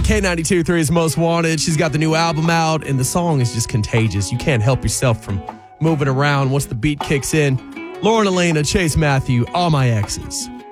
K92.3's Most Wanted. She's got the new album out, and the song is just contagious. You can't help yourself from moving around once the beat kicks in. Lauren Elena, Chase Matthew, All My Exes.